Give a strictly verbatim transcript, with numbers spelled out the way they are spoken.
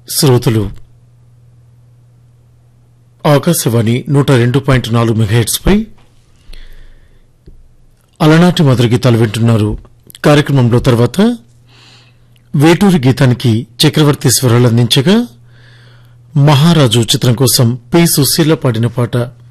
శ్రోతలు ఆకాశవాణి నూట రెండు పాయింట్ నాలుగు మెగాహెట్స్ పై అలనాటి మధుర గీతాలు వింటున్నారు. కార్యక్రమంలో తర్వాత వేటూరి గీతానికి చక్రవర్తి స్వరాలు అందించగా మహారాజు చిత్రం కోసం పి సుశీల పాడిన పాట